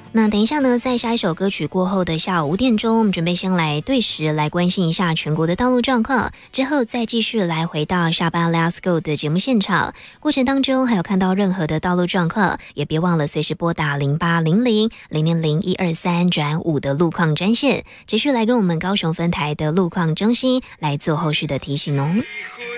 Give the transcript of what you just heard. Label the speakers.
Speaker 1: 那等一下呢，在下一首歌曲过后的下午5点钟，我们准备先来对时来关心一下全国的道路状况，之后再继续来回到下班 Let's Go 的节目现场。过程当中还有看到任何的道路状况，也别忘了随时拨打0800-000-123-5的路况专线，持续来跟我们高雄分台的路况中心来做后续的提醒哦。